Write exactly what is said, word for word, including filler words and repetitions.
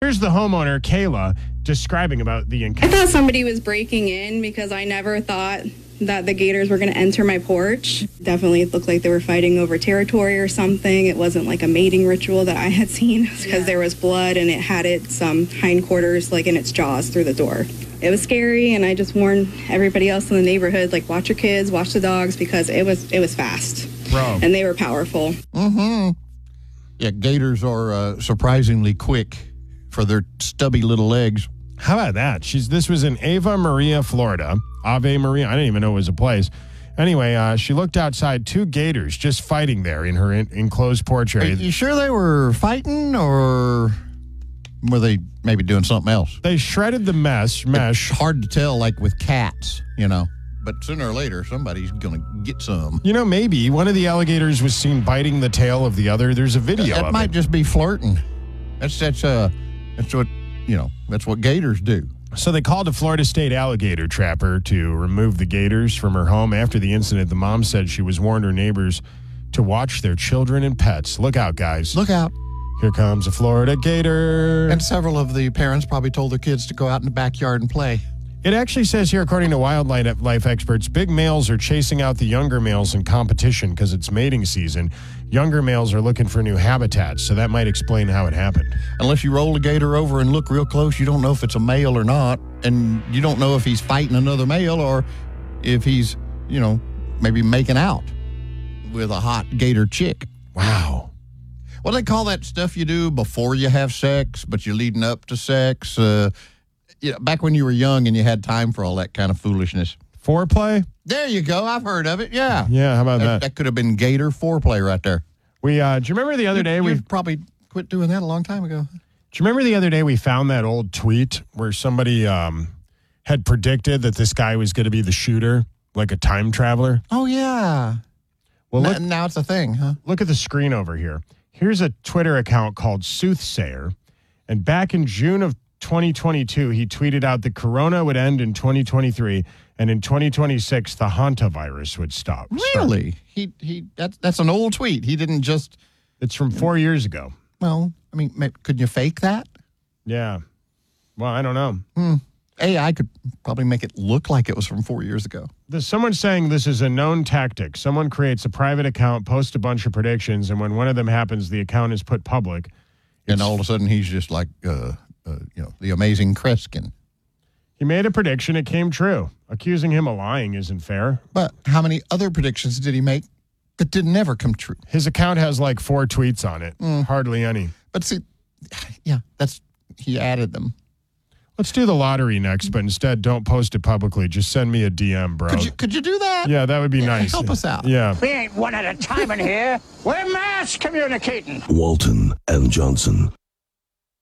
here's the homeowner, Kayla, describing about the encounter. I thought somebody was breaking in because I never thought that the gators were going to enter my porch. Definitely looked like they were fighting over territory or something. It wasn't like a mating ritual that I had seen because yeah. there was blood and it had its um, hindquarters like in its jaws through the door. It was scary, and I just warned everybody else in the neighborhood, like, watch your kids, watch the dogs, because it was it was fast. Bro. And they were powerful. Mm-hmm. Yeah, gators are uh, surprisingly quick for their stubby little legs. How about that? She's This was in Ave Maria, Florida. Ave Maria. I didn't even know it was a place. Anyway, uh, she looked outside, two gators just fighting there in her in- enclosed porch area. Are you sure they were fighting, or were they maybe doing something else? They shredded the mesh. mesh. It's hard to tell, like with cats, you know. But sooner or later, somebody's going to get some. You know, maybe one of the alligators was seen biting the tail of the other. There's a video that of might it. just be flirting. That's that's uh that's what you know. That's what gators do. So they called a Florida State alligator trapper to remove the gators from her home. After the incident, the mom said she was warned her neighbors to watch their children and pets. Look out, guys! Look out! Here comes a Florida gator. And several of the parents probably told their kids to go out in the backyard and play. It actually says here, according to wildlife experts, big males are chasing out the younger males in competition because it's mating season. Younger males are looking for new habitats, so that might explain how it happened. Unless you roll a gator over and look real close, you don't know if it's a male or not, and you don't know if he's fighting another male or if he's, you know, maybe making out with a hot gator chick. Wow. What do they call that stuff you do before you have sex, but you're leading up to sex? Uh, you know, back when you were young and you had time for all that kind of foolishness. Foreplay? There you go. I've heard of it. Yeah. Yeah, how about that? that? That could have been gator foreplay right there. We, uh, do you remember the other day we probably quit doing that a long time ago. Do you remember the other day we found that old tweet where somebody um, had predicted that this guy was going to be the shooter, like a time traveler? Oh, yeah. Well, N- look, now it's a thing, huh? Look at the screen over here. Here's a Twitter account called Soothsayer. And back in June of twenty twenty-two, he tweeted out that Corona would end in twenty twenty-three, and in twenty twenty-six, the hantavirus would stop. Really? Start. He he. That's that's an old tweet. He didn't just. It's from four years ago. Well, I mean, maybe, could you fake that? Yeah. Well, I don't know. Hmm. A I could probably make it look like it was from four years ago. There's someone saying this is a known tactic. Someone creates a private account, posts a bunch of predictions, and when one of them happens, the account is put public. And all of a sudden, he's just like, uh, uh, you know, the amazing Kreskin. He made a prediction. It came true. Accusing him of lying isn't fair. But how many other predictions did he make that did never come true? His account has like four tweets on it. Mm. Hardly any. But see, yeah, that's he added them. Let's do the lottery next, but instead don't post it publicly. Just send me a D M, bro. Could you, could you do that? Yeah, that would be yeah, nice. Help us out. Yeah. We ain't one at a time in here. We're mass communicating. Walton and Johnson.